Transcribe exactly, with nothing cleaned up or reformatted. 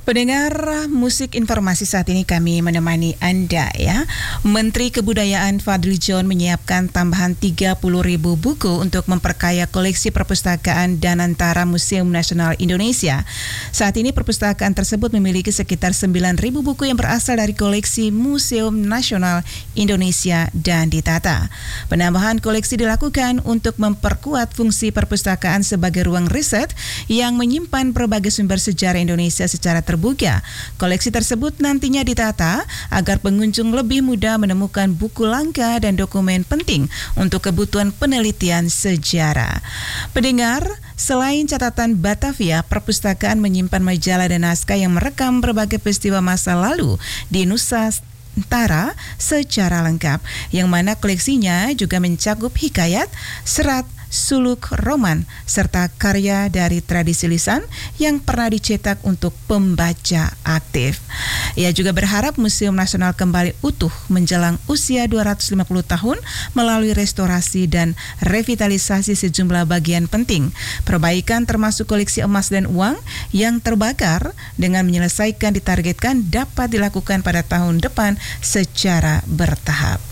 Pendengar musik informasi saat ini kami menemani Anda ya. Menteri Kebudayaan Fadly John menyiapkan tambahan tiga puluh ribu buku untuk memperkaya koleksi perpustakaan Danantara Museum Nasional Indonesia. Saat ini perpustakaan tersebut memiliki sekitar sembilan ribu buku yang berasal dari koleksi Museum Nasional Indonesia dan ditata. Penambahan koleksi dilakukan untuk memperkuat fungsi perpustakaan sebagai ruang riset yang menyimpan berbagai sumber sejarah Indonesia secara terbuka. Koleksi tersebut nantinya ditata agar pengunjung lebih mudah menemukan buku langka dan dokumen penting untuk kebutuhan penelitian sejarah. Pendengar, selain catatan Batavia, perpustakaan menyimpan majalah dan naskah yang merekam berbagai peristiwa masa lalu di Nusa Tenggara secara lengkap, yang mana koleksinya juga mencakup hikayat, serat, suluk, roman, serta karya dari tradisi lisan yang pernah dicetak untuk pembaca aktif. Ia juga berharap Museum Nasional kembali utuh menjelang usia dua ratus lima puluh tahun melalui restorasi dan revitalisasi sejumlah bagian penting. Perbaikan termasuk koleksi emas dan uang yang terbakar dengan menyelesaikan ditargetkan dapat dilakukan pada tahun depan secara bertahap.